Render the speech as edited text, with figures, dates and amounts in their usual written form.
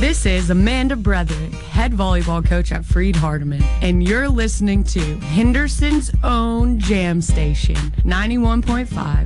This is Amanda Brederick, head volleyball coach at Freed Hardeman, and you're listening to Henderson's own Jam Station, 91.5